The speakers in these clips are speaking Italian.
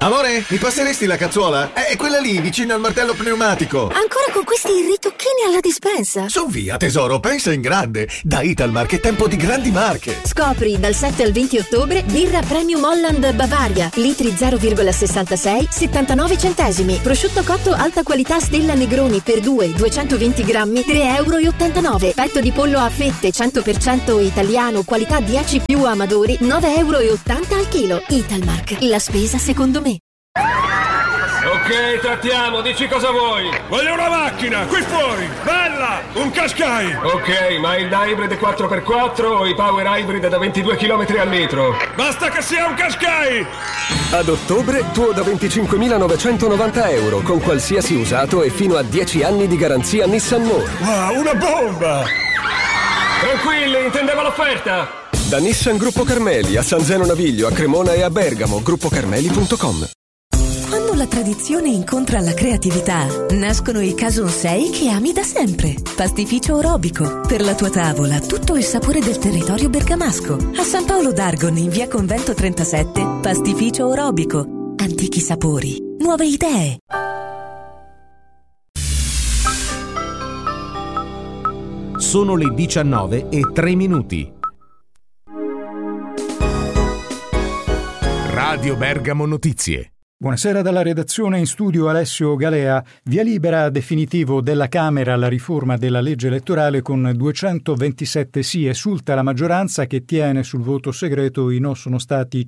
Amore, mi passeresti la cazzuola? È quella lì, vicino al martello pneumatico. Ancora con questi ritocchini alla dispensa? Su via, tesoro, pensa in grande. Da Italmark è tempo di grandi marche. Scopri dal 7 al 20 ottobre birra Premium Holland Bavaria, litri 0,66, 79 centesimi. Prosciutto cotto alta qualità Stella Negroni per 2, 220 grammi, 3,89 €. Petto di pollo a fette 100% italiano, qualità 10+ Amadori, 9,80 € al chilo. Italmark, la spesa secondo me. Ok, trattiamo, dici cosa vuoi. Voglio una macchina, qui fuori, bella, un Qashqai. Ok, ma il hybrid 4x4 o i power hybrid da 22 km al litro? Basta che sia un Qashqai. Ad ottobre, tuo da 25.990 € con qualsiasi usato e fino a 10 anni di garanzia Nissan More. Wow, una bomba. Tranquilli, intendevo l'offerta. Da Nissan Gruppo Carmeli a San Zeno Naviglio, a Cremona e a Bergamo, gruppocarmeli.com. Quando la tradizione incontra la creatività, nascono i Cason 6 che ami da sempre. Pastificio orobico, per la tua tavola, tutto il sapore del territorio bergamasco. A San Paolo d'Argon, in via Convento 37, pastificio orobico. Antichi sapori, nuove idee. Sono le 19:03. Radio Bergamo Notizie. Buonasera dalla redazione, in studio Alessio Galea. Via libera definitivo della Camera alla riforma della legge elettorale con 227 sì. Esulta la maggioranza che tiene sul voto segreto. I no sono stati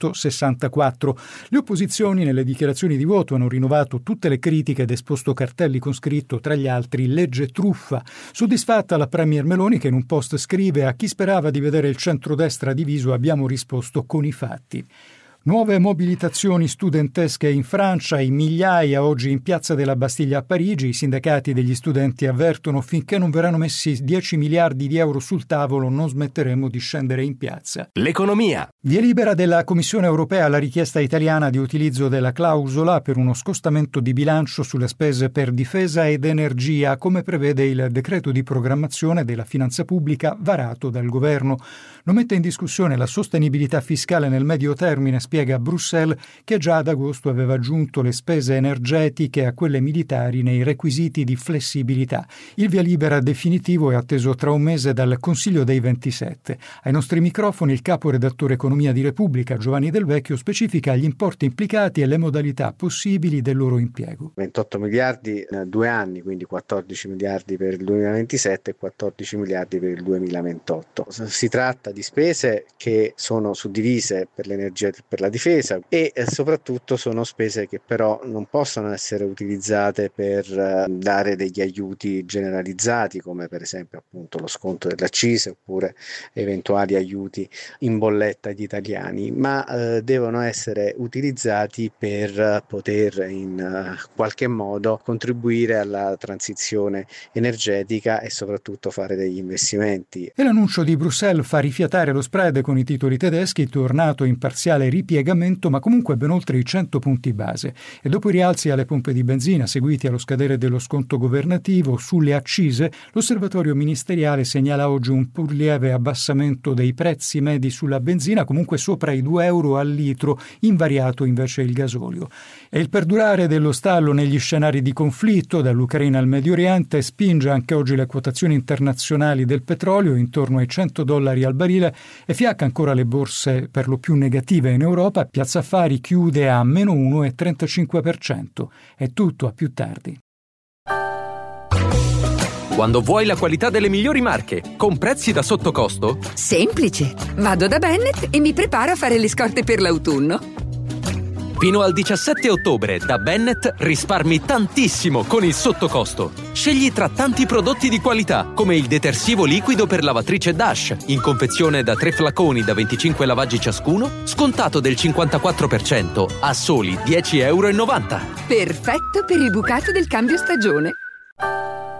164. Le opposizioni nelle dichiarazioni di voto hanno rinnovato tutte le critiche ed esposto cartelli con scritto, tra gli altri, legge truffa. Soddisfatta la premier Meloni, che in un post scrive: a chi sperava di vedere il centrodestra diviso abbiamo risposto con i fatti. Nuove mobilitazioni studentesche in Francia, in migliaia oggi in piazza della Bastiglia a Parigi. I sindacati degli studenti avvertono: finché non verranno messi 10 miliardi di euro sul tavolo non smetteremo di scendere in piazza. L'economia. Via libera della Commissione europea alla richiesta italiana di utilizzo della clausola per uno scostamento di bilancio sulle spese per difesa ed energia, come prevede il decreto di programmazione della finanza pubblica varato dal governo. Non mette in discussione la sostenibilità fiscale nel medio termine, spiega Bruxelles, che già ad agosto aveva aggiunto le spese energetiche a quelle militari nei requisiti di flessibilità. Il via libera definitivo è atteso tra un mese dal Consiglio dei 27. Ai nostri microfoni il caporedattore Economia di Repubblica, Giovanni Del Vecchio, specifica gli importi implicati e le modalità possibili del loro impiego. 28 miliardi in 2 anni, quindi 14 miliardi per il 2027 e 14 miliardi per il 2028. Si tratta di spese che sono suddivise per l'energia e per la difesa e soprattutto sono spese che però non possono essere utilizzate per dare degli aiuti generalizzati, come per esempio appunto lo sconto delle accise oppure eventuali aiuti in bolletta agli italiani, ma devono essere utilizzati per poter in qualche modo contribuire alla transizione energetica e soprattutto fare degli investimenti. E l'annuncio di Bruxelles fa rifiatare lo spread con i titoli tedeschi, tornato in parziale ripiegamento ma comunque ben oltre i 100 punti base. E dopo i rialzi alle pompe di benzina seguiti allo scadere dello sconto governativo sulle accise, l'osservatorio ministeriale segnala oggi un pur lieve abbassamento dei prezzi medi sulla benzina, comunque sopra i 2 euro al litro, invariato invece il gasolio. E il perdurare dello stallo negli scenari di conflitto, dall'Ucraina al Medio Oriente, spinge anche oggi le quotazioni internazionali del petrolio intorno ai $100 al barile e fiacca ancora le borse per lo più negative in Europa. Piazza Affari chiude a meno 1,35%. È tutto, a più tardi. Quando vuoi la qualità delle migliori marche, con prezzi da sottocosto? Semplice. Vado da Bennett e mi preparo a fare le scorte per l'autunno. Fino al 17 ottobre da Bennett risparmi tantissimo con il sottocosto. Scegli tra tanti prodotti di qualità, come il detersivo liquido per lavatrice Dash, in confezione da 3 flaconi da 25 lavaggi ciascuno, scontato del 54% a soli €10,90. Perfetto per il bucato del cambio stagione.